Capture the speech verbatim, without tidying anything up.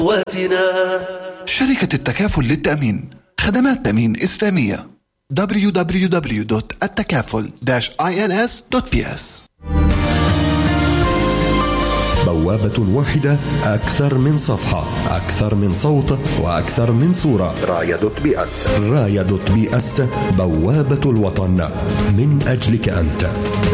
شركة التكافل للتأمين، خدمات تأمين إسلامية. دبليو دبليو دبليو دوت التكافل داش آي إن إس دوت بي إس. بوابة واحدة، أكثر من صفحة، أكثر من صوت، وأكثر من صورة. رايا دوت بي أس. رايا دوت بي أس، بوابة الوطن من أجلك أنت.